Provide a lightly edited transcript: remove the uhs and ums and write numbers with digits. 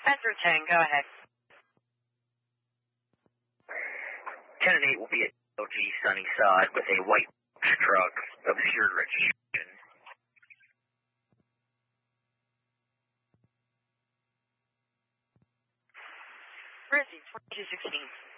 10 through 10, go ahead. 10 and 8 will be at LG Sunnyside with a white truck, obscured registration. Rizzy, 2216.